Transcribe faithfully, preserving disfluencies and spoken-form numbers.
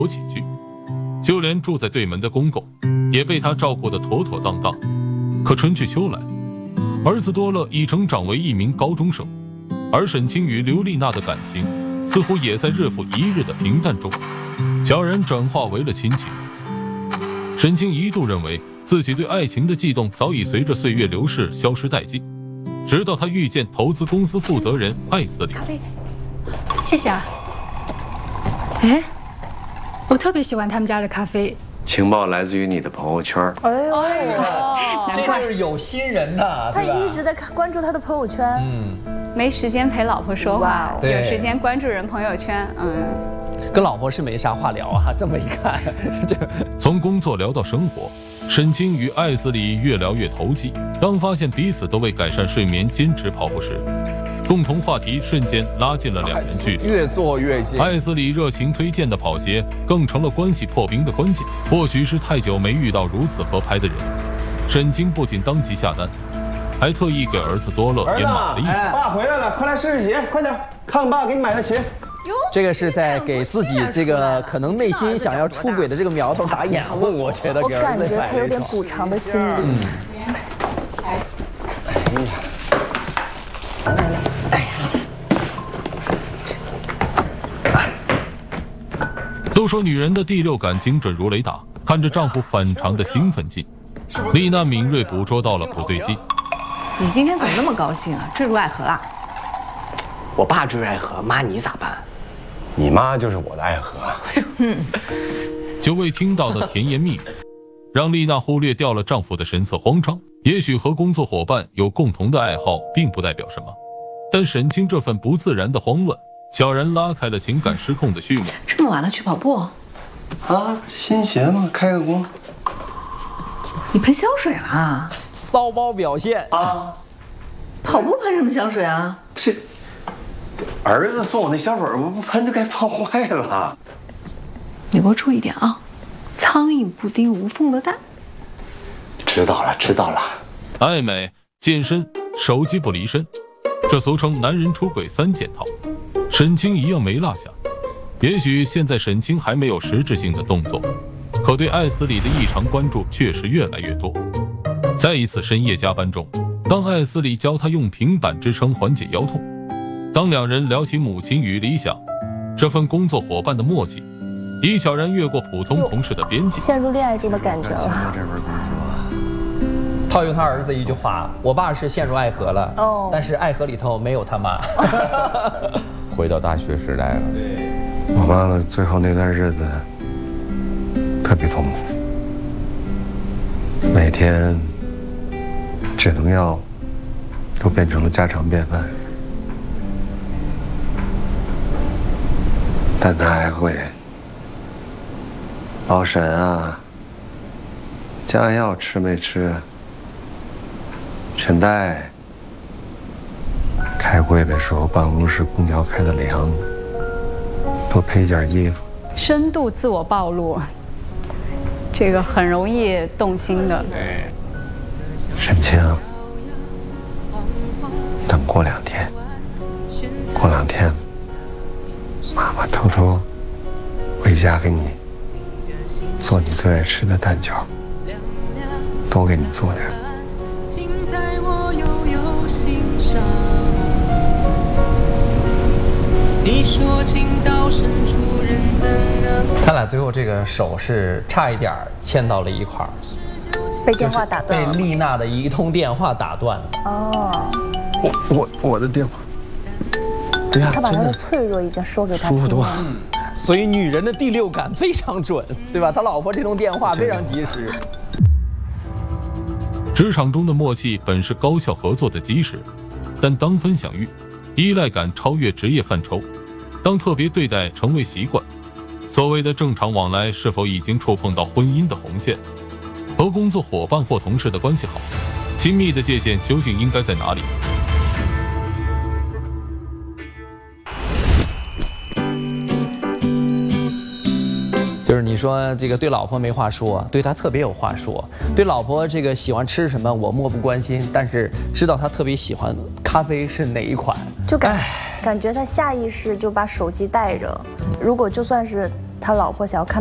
起居，就连住在对门的公公也被他照顾得妥妥当当。可春去秋来，儿子多乐已成长为一名高中生，而沈清与刘丽娜的感情似乎也在日复一日的平淡中悄然转化为了亲情。沈清一度认为自己对爱情的悸动早已随着岁月流逝消失殆尽，直到他遇见投资公司负责人艾斯里。 咖啡，谢谢啊。哎，我特别喜欢他们家的咖啡。 情报来自于你的朋友圈。 哎呦， 这就是有心人呐！ 他一直在关注他的朋友圈。 嗯，没时间陪老婆说话，有时间关注人朋友圈。嗯， 跟老婆是没啥话聊啊。这么一看，这从工作聊到生活，沈清与艾斯里越聊越投机。当发现彼此都为改善睡眠坚持跑步时，共同话题瞬间拉近了两人距离， 越做越近。 艾斯里热情推荐的跑鞋更成了关系破冰的关键。或许是太久没遇到如此合拍的人，沈清不仅当即下单，还特意给儿子多乐也买了一双。 爸回来了，快来试试鞋，快点，看看爸给你买的鞋。 这个是在给自己这个可能内心想要出轨的这个苗头打掩护，我觉得。 我感觉他有点补偿的心理。嗯。 哎呀。 都说女人的第六感精准如雷达，看着丈夫反常的兴奋劲，丽娜敏锐捕捉到了不对劲。 你今天怎么那么高兴啊？坠入爱河了？ 我爸坠入爱河，妈你咋办？ 你妈就是我的爱河。 久未听到的甜言蜜语，让丽娜忽略掉了丈夫的神色慌张。也许和工作伙伴有共同的爱好，并不代表什么，但沈清这份不自然的慌乱，悄然拉开了情感失控的序幕。 这么晚了去跑步？ 啊，新鞋吗？开个光。 你喷香水了？ 骚包表现啊！ 跑步喷什么香水啊？ 这儿子送我那香水，我不喷就该放坏了。 你给我注意点啊！苍蝇不叮无缝的蛋。 知道了，知道了。 爱美、健身、手机不离身，这俗称男人出轨三件套。沈清一样没落下。也许现在沈清还没有实质性的动作，可对艾斯里的异常关注却是越来越多。在一次深夜加班中，当艾斯里教他用平板支撑缓解腰痛，当两人聊起母亲与理想，这份工作伙伴的默契已悄然越过普通同事的边界， 陷入恋爱中的感觉了。 套用他儿子一句话：“我爸是陷入爱河了，哦，但是爱河里头没有他妈。” 回到大学时代了。 我妈妈最后那段日子特别痛苦，每天止疼药都变成了家常便饭，但她还会老沈啊，家药吃没吃？陈代开会的时候，办公室空调开得凉，多配件衣服。 深度自我暴露，这个很容易动心的。 沈清，等过两天，过两天，妈妈偷偷回家给你做你最爱吃的蛋饺，多给你做点。 他俩最后这个手是差一点牵到了一块儿， 被电话打断了， 被丽娜的一通电话打断了。 哦， 我我我的电话，哎呀， 他把他的脆弱已经说给他听了。舒服多了。 所以女人的第六感非常准，对吧？他老婆这通电话非常及时。 职场中的默契本是高效合作的基石，但当分享欲、依赖感超越职业范畴，当特别对待成为习惯，所谓的正常往来是否已经触碰到婚姻的红线？和工作伙伴或同事的关系好，亲密的界限究竟应该在哪里？ 就是你说这个对老婆没话说，对他特别有话说。对老婆这个喜欢吃什么我漠不关心，但是知道他特别喜欢咖啡是哪一款， 就感感觉他下意识就把手机带着。如果就算是他老婆想要看